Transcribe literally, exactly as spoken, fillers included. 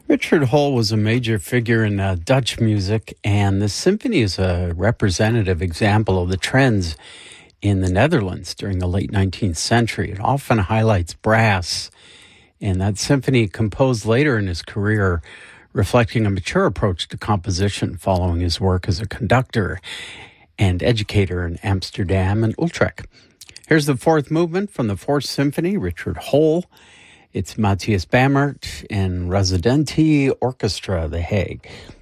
Richard Hole was a major figure in uh, Dutch music, and this symphony is a representative example of the trends in the Netherlands during the late nineteenth century. It often highlights brass, and that symphony, composed later in his career, reflecting a mature approach to composition following his work as a conductor and educator in Amsterdam and Utrecht. Here's the fourth movement from the Fourth Symphony, Richard Hole. It's Matthias Bamert and Residenti Orchestra, The Hague.